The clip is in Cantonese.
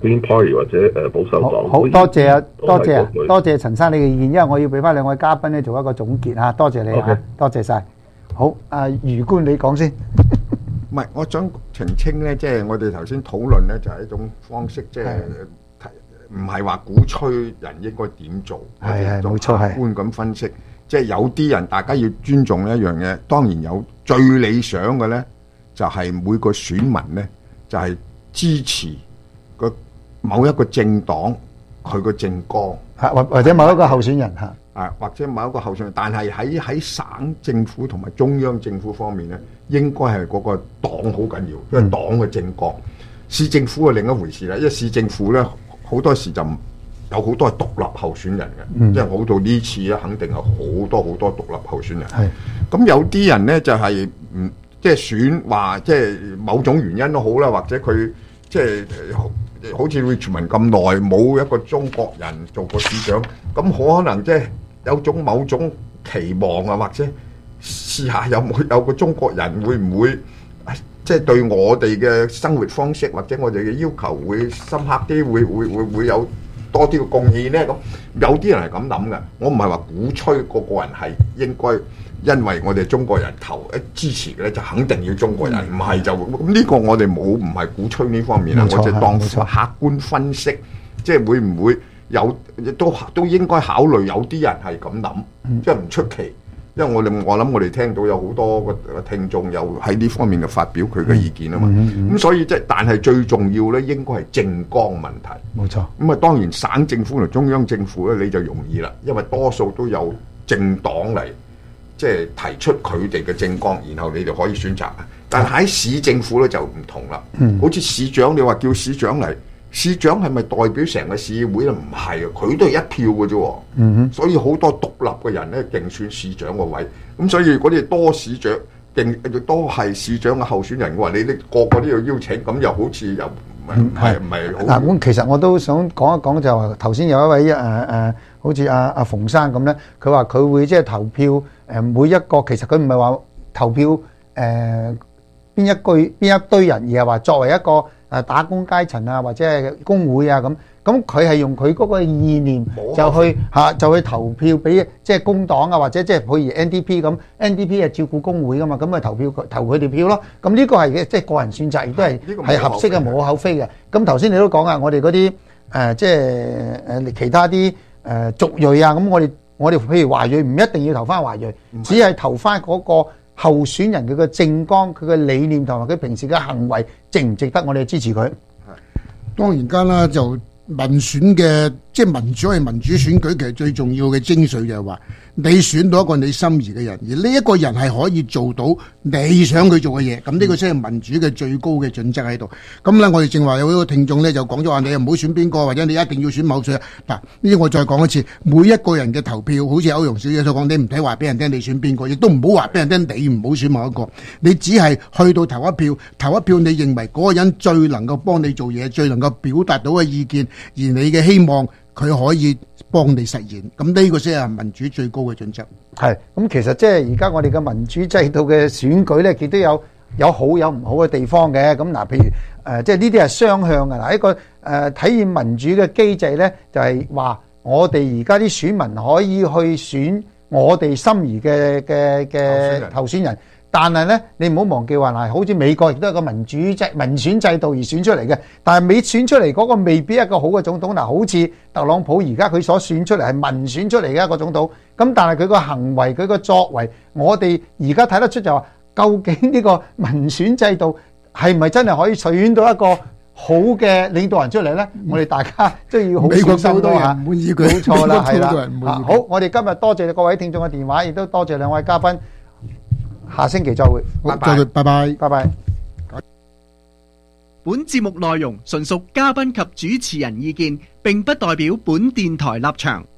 Green Party 或者保守黨。 好多謝陳生你嘅意見，因為我要俾翻兩位嘉賓咧做一個總結嚇，多謝你嚇，多謝晒。好，余官你講先。 唔係，我想澄清咧，即係我哋頭先討論咧，就係一種方式，即係唔係話鼓吹人應該點做， 係冇錯，係客觀咁分析。即係有啲人大家要尊重一樣嘢，當然有最理想嘅咧，就係每個選民咧就係支持個某一個政黨佢個政綱， 或者某一個候選人嚇。 或者某一個候選人，但係喺省政府同埋中央政府方面咧，應該係嗰個黨好緊要，因為黨嘅政綱。市政府係另一回事啦，因為市政府咧好多時就有好多係獨立候選人嘅，即係好到呢次咧，肯定係好多獨立候選人。咁有啲人咧就係即係選話，即係某種原因都好啦，或者佢即係好似 Richmond 咁耐冇一個中國人做過市長，咁可能即係有某種期望啊，或者試下有個中國人會唔會即係對我哋嘅生活方式或者我哋嘅要求會深刻啲，會有多啲嘅貢獻咧？咁有啲人係咁諗嘅，我唔係話鼓吹個人係應該因為我哋中國人支持嘅咧就肯定要中國人，唔係就咁呢個我哋唔係鼓吹呢方面啦，我就當客觀分析，即係會唔會有都應該考慮有啲人係咁諗，即係唔出奇。因為我諗我哋聽到有好多個聽眾有喺呢方面嘅發表佢嘅意見啊嘛，咁所以但係最重要咧，應該係政綱問題。 冇錯。 咁啊，當然省政府同中央政府咧，你就容易啦，因為多數都有政黨嚟即係提出佢哋嘅政綱，然後你就可以選擇。但係喺市政府咧就唔同啦，好似市長你話叫市長嚟。市長係咪代表成個市議會咧？唔係啊，佢都係一票嘅啫。所以好多獨立嘅人咧競選市長個位，咁所以如果你多市長都係市長嘅候選人嘅話，你個個都要邀請，咁又好似又唔係好。 嗱，咁其實我都想講一講，就係頭先有一位好似阿馮生咁咧，佢話佢會即係投票每一個，其實佢唔係話投票邊一堆人，而係話作為一個打工階層啊，或者係工會啊咁佢係用佢嗰個意念就去投票俾即係工黨啊，或者即係譬如 NDP 咁 ，NDP 係照顧工會噶嘛，咁咪投佢哋票咯。咁呢個係即係個人選擇，亦都係合適嘅，無可厚非嘅。咁頭先你都講啊，我哋嗰啲即係其他啲族裔啊，咁我哋譬如華裔唔一定要投翻華裔，只係投翻嗰個候選人佢嘅政綱、佢嘅理念同埋佢平時嘅行為值唔值得我哋支持佢？ 當然間啦，就民選嘅即係民主係民主選舉，其實最重要嘅精髓就係話你選到一個你心儀嘅人，而呢一個人係可以做到你想佢做嘅嘢，咁呢個先係民主嘅最高嘅準則喺度。咁咧，我哋正話有一個聽眾咧就講咗話，你又唔好選邊個，或者你一定要選某誰。嗱，呢啲我再講一次，每一個人嘅投票，好似歐陽小姐所講，你唔使話俾人聽你選邊個，亦都唔好話俾人聽你唔好選某一個，你只係去到投一票，你認為嗰個人最能夠幫你做嘢，最能夠表達到嘅意見，而你嘅希望佢可以幫你實現，咁呢個先係民主最高嘅準則。 係，咁其實即係而家我哋嘅民主制度嘅選舉咧，亦都有好有唔好嘅地方嘅。咁嗱，譬如即係呢啲係雙向嘅。嗱，一個體現民主嘅機制咧，就係話我哋而家啲選民可以去選我哋心儀嘅候選人。但係咧，你唔好忘記話嗱，好似美國亦都係個民選制度而選出嚟嘅。但係未選出嚟嗰個未必一個好嘅總統。嗱，好似特朗普而家佢所選出嚟係民選出嚟嘅一個總統。咁但係佢個行為、佢個作為，我哋而家睇得出就話，究竟呢個民選制度係咪真係可以選到一個好嘅領導人出嚟咧？我哋大家都要好小心咯嚇。 唔滿意佢， 冇錯啦，係啦。 好， 我哋今日多謝各位聽眾嘅電話，亦都多謝兩位嘉賓。下星期再會， 拜拜。 本節目內容純屬嘉賓及主持人意見，並不代表本電台立場。